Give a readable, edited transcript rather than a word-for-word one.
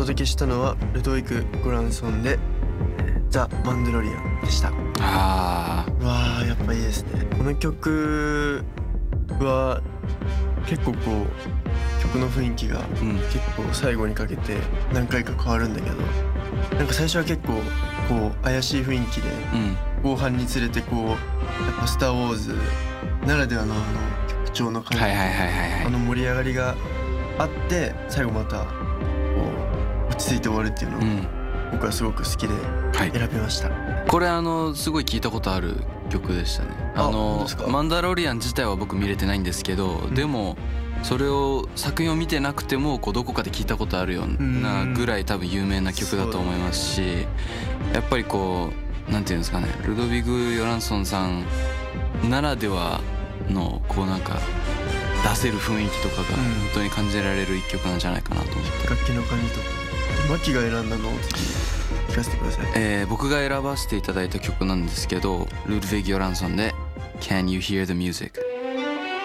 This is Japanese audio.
届けしたのはルドウィク・ゴランソンでザ・マンダロリアンでした。わーやっぱいいですね。この曲は結構こう曲の雰囲気が結構最後にかけて何回か変わるんだけど、なんか最初は結構こう怪しい雰囲気で、後半につれてこうやっぱスター・ウォーズならではの曲調の感じ、盛り上がりがあって最後またこう落ち着いて終わるっていうのを僕はすごく好きで選びました。 これすごい聞いたことある曲でしたね。マンダロリアン自体は僕見れてないんですけど、でもそれを作品を見てなくてもこうどこかで聞いたことあるようなぐらい多分有名な曲だと思いますし、やっぱりこうなんていうんですかね、ルドヴィグ・ヨランソンさんならではのこうなんか出せる雰囲気とかが本当に感じられる一曲なんじゃないかなと思って。 楽器の感じとかマキが選んだのを聞かせてください。 僕が選ばせていただいた曲なんですけど、ルドヴィグ・ヨランソンで Can You Hear the Music。